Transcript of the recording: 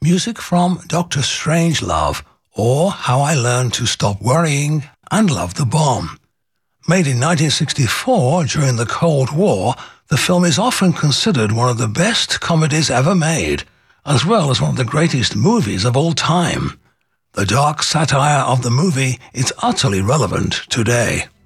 music from Dr. Strangelove, or How I Learned to Stop Worrying and Love the Bomb. Made in 1964 during the Cold War, the film is often considered one of the best comedies ever made, as well as one of the greatest movies of all time. The dark satire of the movie is utterly relevant today.